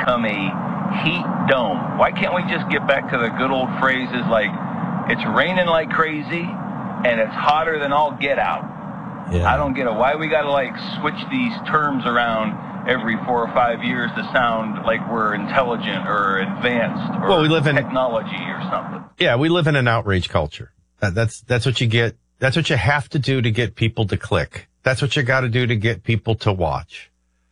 become a heat dome. Why can't we just get back to the good old phrases like, it's raining like crazy and it's hotter than all get out? Yeah. I don't get it. Why we got to like switch these terms around every 4 or 5 years to sound like we're intelligent or advanced or we live in technology or something? Yeah, we live in an outrage culture. That's what you get. That's what you have to do to get people to click. That's what you got to do to get people to watch.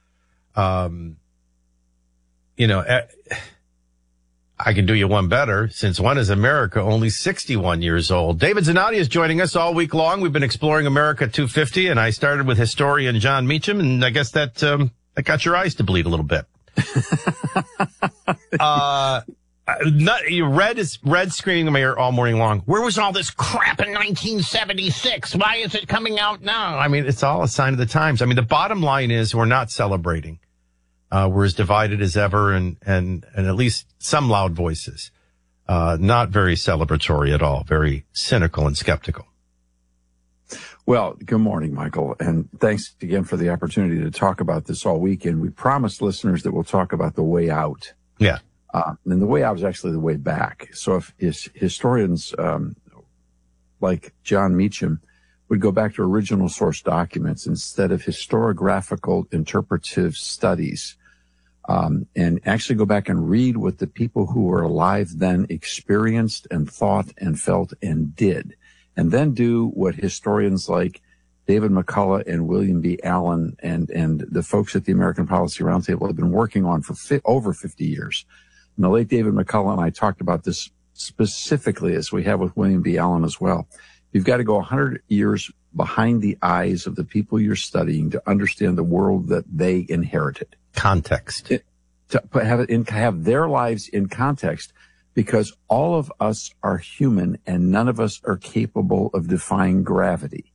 I can do you one better. Since when is America only 61 years old? David Zanotti is joining us all week long. We've been exploring America 250, and I started with historian John Meacham, and I guess that got your eyes to bleed a little bit. Red screaming in my ear all morning long. Where was all this crap in 1976? Why is it coming out now? I mean, it's all a sign of the times. I mean, the bottom line is we're not celebrating. We're as divided as ever, and at least some loud voices. Not very celebratory at all. Very cynical and skeptical. Well, good morning, Michael, and thanks again for the opportunity to talk about this all weekend. We promised listeners that we'll talk about the way out. Yeah. And the way out is actually the way back. So if historians like John Meacham would go back to original source documents instead of historiographical interpretive studies, and actually go back and read what the people who were alive then experienced and thought and felt and did, and then do what historians like David McCullough and William B. Allen and the folks at the American Policy Roundtable have been working on for over 50 years. And the late David McCullough and I talked about this specifically, as we have with William B. Allen as well. You've got to go 100 years behind the eyes of the people you're studying to understand the world that they inherited. Context. To have their lives in context, because all of us are human and none of us are capable of defying gravity.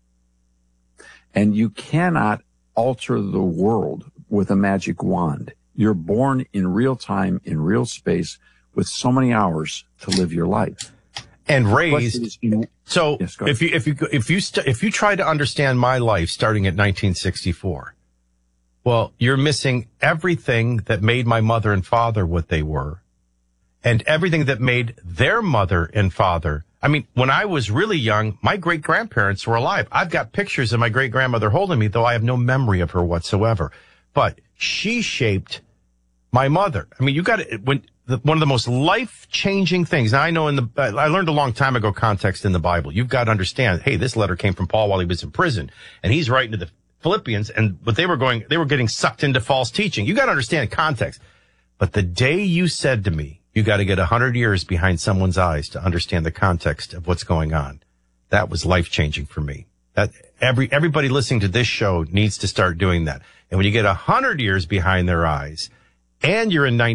And you cannot alter the world with a magic wand. You're born in real time, in real space, with so many hours to live your life. And raised. So yes, if you try to understand my life starting at 1964, well, you're missing everything that made my mother and father what they were, and everything that made their mother and father. I mean, when I was really young, my great-grandparents were alive. I've got pictures of my great-grandmother holding me, though I have no memory of her whatsoever. But she shaped my mother. I mean, you got to, one of the most life-changing things. Now, I know I learned a long time ago context in the Bible. You've got to understand, hey, this letter came from Paul while he was in prison, and he's writing to the Philippians, but they were getting sucked into false teaching. You got to understand context. But the day you said to me, you got to get 100 years behind someone's eyes to understand the context of what's going on, that was life-changing for me. That everybody listening to this show needs to start doing that. And when you get 100 years behind their eyes, and you're in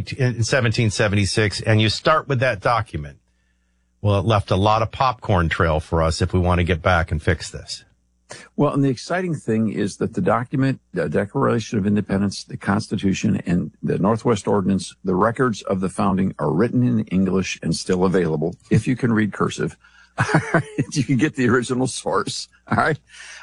1776, and you start with that document, well, it left a lot of popcorn trail for us if we want to get back and fix this. Well, and the exciting thing is that the document, the Declaration of Independence, the Constitution, and the Northwest Ordinance, the records of the founding are written in English and still available. If you can read cursive, you can get the original source. All right.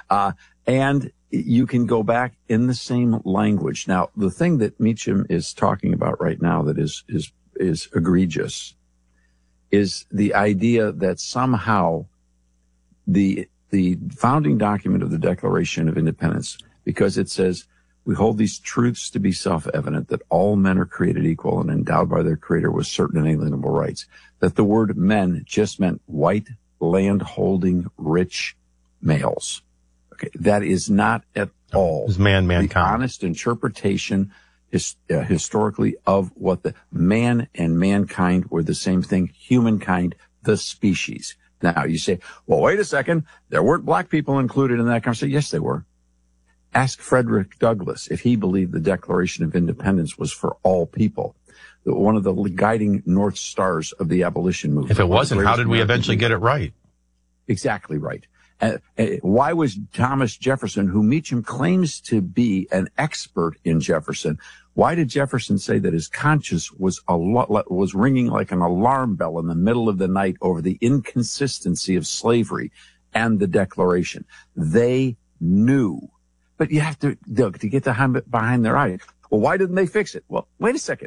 And you can go back in the same language. Now, the thing that Meacham is talking about right now that is egregious is the idea that somehow the founding document of the Declaration of Independence, because it says, we hold these truths to be self-evident, that all men are created equal and endowed by their creator with certain inalienable rights, that the word men just meant white, land-holding, rich males. Okay, that is not at all mankind. The honest interpretation historically of what the man and mankind were the same thing, humankind, the species. Now, you say, well, wait a second, there weren't black people included in that conversation. Yes, they were. Ask Frederick Douglass if he believed the Declaration of Independence was for all people. One of the guiding North Stars of the abolition movement. If it wasn't, how did we eventually get it right? Exactly right. Why was Thomas Jefferson, who Meacham claims to be an expert in Jefferson, why did Jefferson say that his conscience was ringing like an alarm bell in the middle of the night over the inconsistency of slavery and the Declaration? They knew. But you have to get behind their eyes. Well, why didn't they fix it? Well, wait a second.